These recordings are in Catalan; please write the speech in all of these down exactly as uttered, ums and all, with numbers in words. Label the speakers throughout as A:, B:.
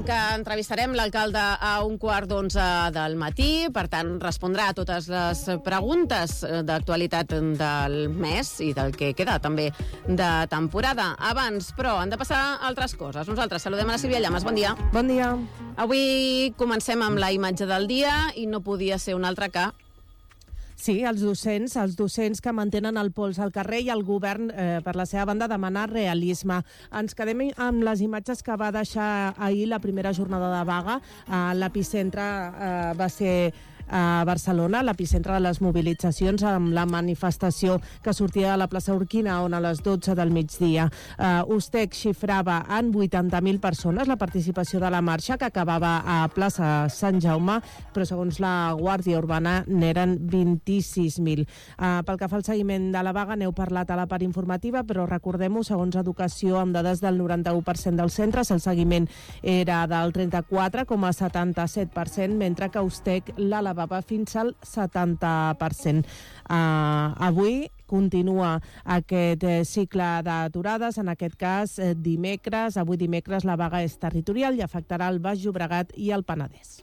A: dèiem que entrevistarem l'alcalde a un quart d'onze del matí, per tant respondrà a totes les preguntes d'actualitat del mes i del que queda també de temporada. Abans, però, han de passar altres coses. Nosaltres saludem a la Sílvia Llamas. Bon dia.
B: Bon dia.
A: Avui comencem amb la imatge del dia i no podia ser un altre que...
B: Sí, els docents, els docents que mantenen el pols al carrer i el govern, eh, per la seva banda, demana realisme. Ens quedem amb les imatges que va deixar ahir la primera jornada de vaga. Eh, L'epicentre eh, va ser a Barcelona, l'epicentre de les mobilitzacions, amb la manifestació que sortia de la plaça Urquina, on a les dotze del migdia uh, Ustec xifrava en vuitanta mil persones la participació de la marxa, que acabava a plaça Sant Jaume, però segons la Guàrdia Urbana n'eren vint-i-sis mil. Uh, pel que fa al seguiment de la vaga, n'heu parlat a la part informativa, però recordem-ho, segons Educació, amb dades del noranta-u per cent dels centres, el seguiment era del trenta-quatre coma setanta-set per cent, mentre que Ustec l'elevava fins al setanta per cent. Uh, avui continua aquest eh, cicle d'aturades, en aquest cas eh, dimecres, avui dimecres la vaga és territorial i afectarà el Baix Llobregat i el Penedès.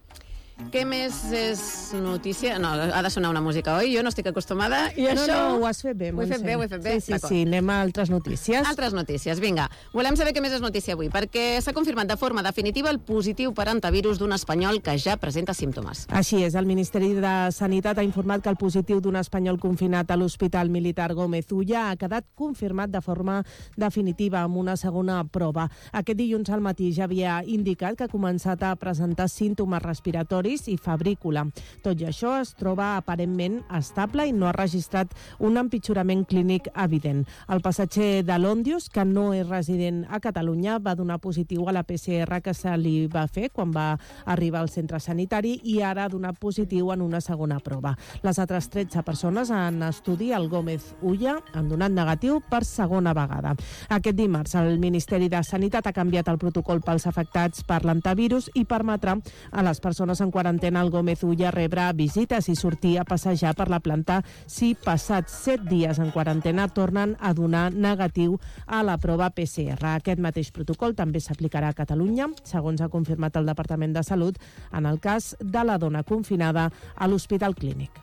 A: Què més és notícia? No, ha de sonar una música, oi? Jo no estic acostumada i
B: no,
A: això...
B: No, ho has fet bé.
A: Ho he fet bé, ho he fet bé?
B: Sí, sí, sí, anem a altres notícies.
A: Altres notícies, vinga. Volem saber què més és notícia avui, perquè s'ha confirmat de forma definitiva el positiu per antivirus d'un espanyol que ja presenta símptomes.
B: Així és, el Ministeri de Sanitat ha informat que el positiu d'un espanyol confinat a l'Hospital Militar Gómez Ulla ha quedat confirmat de forma definitiva amb una segona prova. Aquest dilluns al matí ja havia indicat que ha començat a presentar símptomes respiratoris i febrícula. Tot i això, es troba aparentment estable i no ha registrat un empitjorament clínic evident. El passatger de l'Òndius, que no és resident a Catalunya, va donar positiu a la P C R que se li va fer quan va arribar al centre sanitari i ara ha donat positiu en una segona prova. Les altres tretze persones en estudi al Gómez Ulla han donat negatiu per segona vegada. Aquest dimarts, el Ministeri de Sanitat ha canviat el protocol pels afectats per l'antivirus i permetrà a les persones en quarantena al Gómez Ulla rebre visites i sortir a passejar per la planta si passats set dies en quarantena tornen a donar negatiu a la prova P C R. Aquest mateix protocol també s'aplicarà a Catalunya, segons ha confirmat el Departament de Salut, en el cas de la dona confinada a l'Hospital Clínic.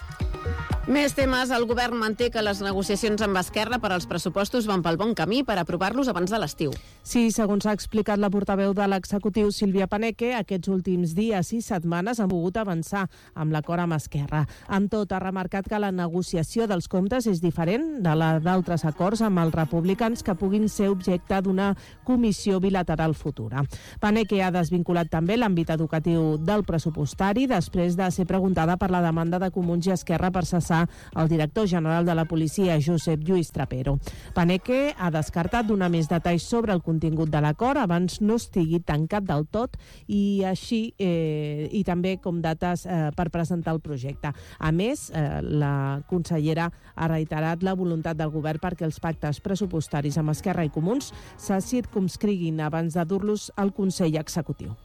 A: Més temes. El govern manté que les negociacions amb Esquerra per als pressupostos van pel bon camí per aprovar-los abans de l'estiu.
B: Sí, segons ha explicat la portaveu de l'executiu Sílvia Paneque, aquests últims dies i setmanes han pogut avançar amb l'acord amb Esquerra. Amb tot, ha remarcat que la negociació dels comptes és diferent de la d'altres acords amb els republicans que puguin ser objecte d'una comissió bilateral futura. Paneque ha desvinculat també l'àmbit educatiu del pressupostari després de ser preguntada per la demanda de Comuns i Esquerra per cessar el director general de la policia, Josep Lluís Trapero. Paneque ha descartat donar més detalls sobre el contingut de l'acord abans no estigui tancat del tot i així eh, i també com dates eh, per presentar el projecte. A més, eh, la consellera ha reiterat la voluntat del govern perquè els pactes pressupostaris amb Esquerra i Comuns se circumscriguin abans de dur-los al Consell Executiu.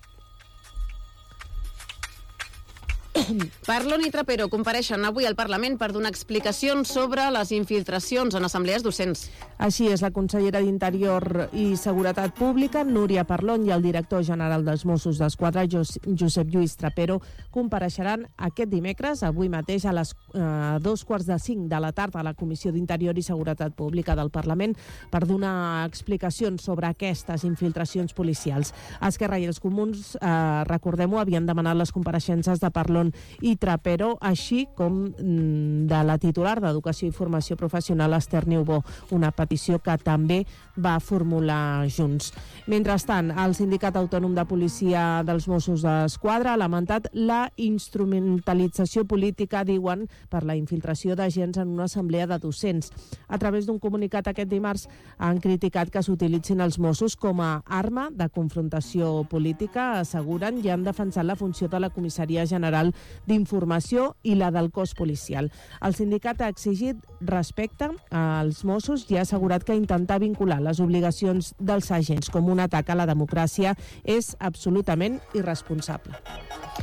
A: Parlon i Trapero compareixen avui al Parlament per donar explicacions sobre les infiltracions en assemblees docents.
B: Així és, la consellera d'Interior i Seguretat Pública, Núria Parlon, i el director general dels Mossos d'Esquadra, Josep Lluís Trapero, compareixeran aquest dimecres, avui mateix, a les eh, dos quarts de cinc de la tarda a la Comissió d'Interior i Seguretat Pública del Parlament per donar explicacions sobre aquestes infiltracions policials. Esquerra i els Comuns, eh, recordem-ho, havien demanat les compareixences de Parlon i Trapero, així com de la titular d'Educació i Formació Professional, Esther Niubó, una petició que també va formular Junts. Mentrestant, el Sindicat Autònom de Policia dels Mossos d'Esquadra ha lamentat la instrumentalització política, diuen, per la infiltració d'agents en una assemblea de docents. A través d'un comunicat aquest dimarts han criticat que s'utilitzin els Mossos com a arma de confrontació política, asseguren, i han defensat la funció de la Comissaria General d'Informació i la del cos policial. El sindicat ha exigit respecte als Mossos i ha assegurat que intentar vincular les obligacions dels agents com un atac a la democràcia és absolutament irresponsable.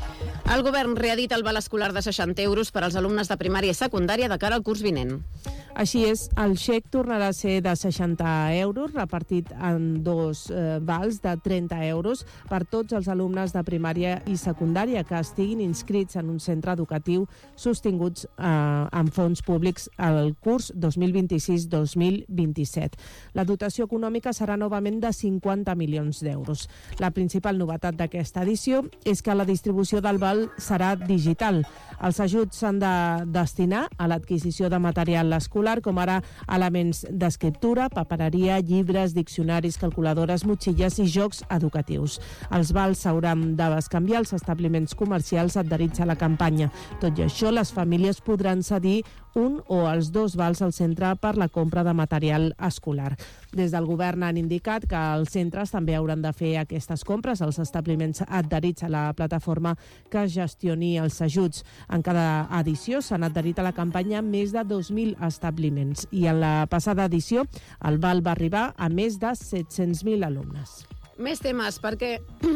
A: El govern reedita el val escolar de seixanta euros per als alumnes de primària i secundària de cara al curs vinent.
B: Així és, el xec tornarà a ser de seixanta euros, repartit en dos eh, vals de trenta euros per tots els alumnes de primària i secundària que estiguin inscrits en un centre educatiu sostinguts eh, amb fons públics al curs dos mil vint-i-sis dos mil vint-i-set. La dotació econòmica serà novament de cinquanta milions d'euros. La principal novetat d'aquesta edició és que la distribució del val serà digital. Els ajuts s'han de destinar a l'adquisició de material escolar, com ara elements d'escriptura, papereria, llibres, diccionaris, calculadores, motxilles i jocs educatius. Els vals s'hauran de bescanviar als establiments comercials adherits a la campanya. Tot i això, les famílies podran cedir un o els dos vals al centre per la compra de material escolar. Des del govern han indicat que els centres també hauran de fer aquestes compres als establiments adherits a la plataforma que gestioni els ajuts. En cada edició s'han adherit a la campanya més de dos mil establiments i en la passada edició el val va arribar a més de set-cents mil alumnes.
A: Més temes, perquè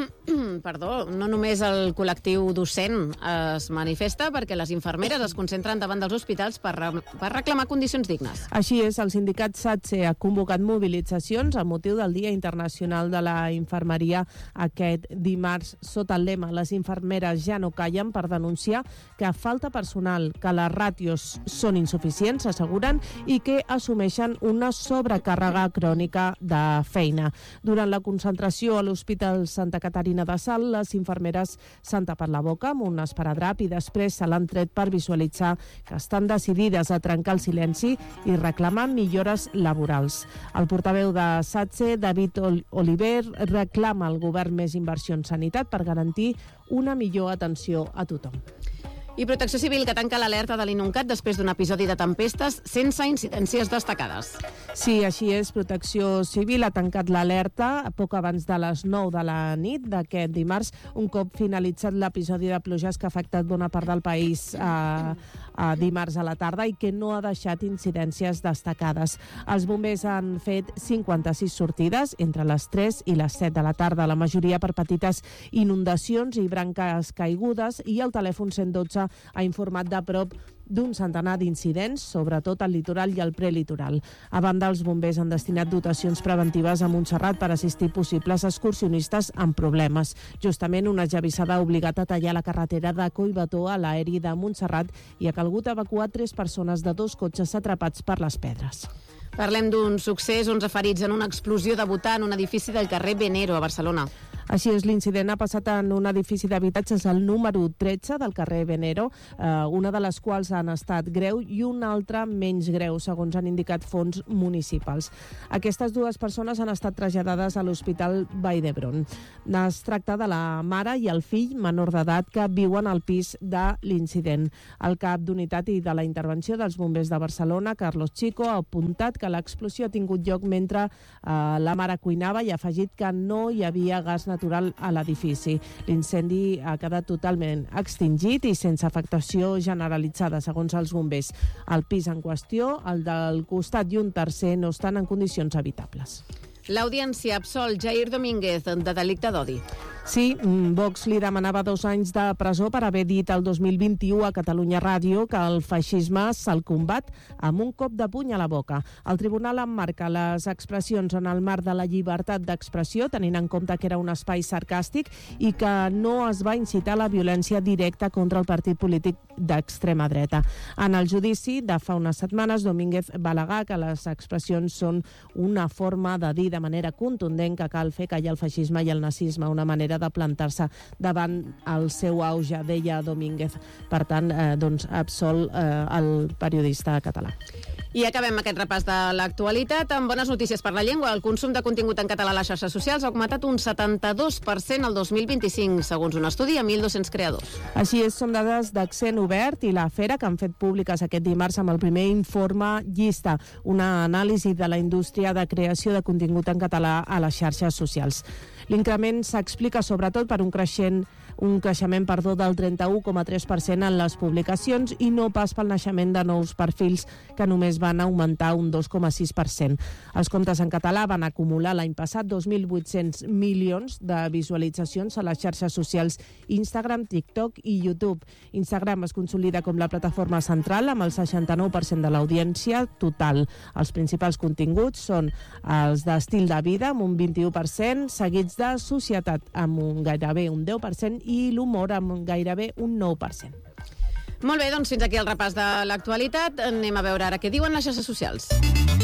A: perdó, no només el col·lectiu docent es manifesta, perquè les infermeres es concentren davant dels hospitals per, re per reclamar condicions dignes.
B: Així és, el sindicat SATSE ha convocat mobilitzacions a motiu del Dia Internacional de la Infermeria aquest dimarts sota el lema "Les infermeres ja no callen", per denunciar que falta personal, que les ràtios són insuficients, asseguren, i que assumeixen una sobrecàrrega crònica de feina. Durant la concentració a l'Hospital Santa Caterina de Salt, les infermeres s'han tapat la boca amb un esparadrap i després se l'han tret per visualitzar que estan decidides a trencar el silenci i reclamar millores laborals. El portaveu de SATSE, David Oliver, reclama al govern més inversió en sanitat per garantir una millor atenció a tothom.
A: I Protecció Civil, que tanca l'alerta de l'Inuncat després d'un episodi de tempestes sense incidències destacades.
B: Sí, així és. Protecció Civil ha tancat l'alerta poc abans de les nou de la nit d'aquest dimarts, un cop finalitzat l'episodi de pluges que ha afectat bona part del país a, a dimarts a la tarda i que no ha deixat incidències destacades. Els bombers han fet cinquanta-sis sortides entre les tres i les set de la tarda, la majoria per petites inundacions i branques caigudes, i el telèfon cent dotze ha informat de prop d'un centenar d'incidents, sobretot al litoral i al prelitoral. A banda, els bombers han destinat dotacions preventives a Montserrat per assistir possibles excursionistes amb problemes. Justament, una esllavissada ha obligat a tallar la carretera de Collbató a l'aeri de Montserrat i ha calgut evacuar tres persones de dos cotxes atrapats per les pedres.
A: Parlem d'un succés, onze ferits en una explosió de butà en un edifici del carrer Venero, a Barcelona.
B: Així és, l'incident ha passat en un edifici d'habitatges al número tretze del carrer Venero, eh, una de les quals han estat greu i una altra menys greu, segons han indicat fons municipals. Aquestes dues persones han estat traslladades a l'Hospital Vall d'Hebron. Es tracta de la mare i el fill menor d'edat que viuen al pis de l'incident. El cap d'unitat i de la intervenció dels bombers de Barcelona, Carlos Chico, ha apuntat que l'explosió ha tingut lloc mentre eh, la mare cuinava i ha afegit que no hi havia gas natural a l'edifici. L'incendi ha quedat totalment extingit i sense afectació generalitzada, segons els bombers. El pis en qüestió, el del costat i un tercer, no estan en condicions habitables.
A: L'Audiència absol Jair Domínguez de delicte d'odi.
B: Sí, Vox li demanava dos anys de presó per haver dit el dos mil vint-i-u a Catalunya Ràdio que el feixisme se'l combat amb un cop de puny a la boca. El tribunal emmarca les expressions en el marc de la llibertat d'expressió, tenint en compte que era un espai sarcàstic i que no es va incitar la violència directa contra el partit polític d'extrema dreta. En el judici de fa unes setmanes, Domínguez va al·legar que les expressions són una forma de dir de manera contundent que cal fer callar el feixisme i el nazisme, una manera de plantar-se davant el seu auge, deia Domínguez. Per tant, eh, doncs, absol eh, el periodista català.
A: I acabem aquest repàs de l'actualitat amb bones notícies per la llengua. El consum de contingut en català a les xarxes socials ha augmentat un setanta-dos per cent el dos mil vint-i-cinc, segons un estudi a mil dos-cents creadors.
B: Així és, són dades d'Accent Obert i la Fera que han fet públiques aquest dimarts amb el primer informe Llista, una anàlisi de la indústria de creació de contingut en català a les xarxes socials. L'increment s'explica sobretot per un creixent un creixement, perdó, del trenta-u coma tres per cent en les publicacions i no pas pel naixement de nous perfils que només van augmentar un dos coma sis per cent. Els comptes en català van acumular l'any passat dos mil vuit-cents milions de visualitzacions a les xarxes socials Instagram, TikTok i YouTube. Instagram es consolida com la plataforma central amb el seixanta-nou per cent de l'audiència total. Els principals continguts són els d'estil de vida amb un vint-i-u per cent, seguits de societat amb un gairebé un deu per cent i l'humor amb gairebé un nou per cent.
A: Molt bé, doncs fins aquí el repàs de l'actualitat. Anem a veure ara què diuen les xarxes socials.